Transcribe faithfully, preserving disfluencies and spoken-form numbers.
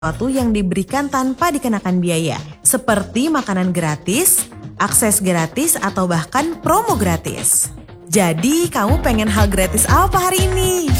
sesuatu yang diberikan tanpa dikenakan biaya, seperti makanan gratis, akses gratis, atau bahkan promo gratis. Jadi, kamu pengen hal gratis apa hari ini?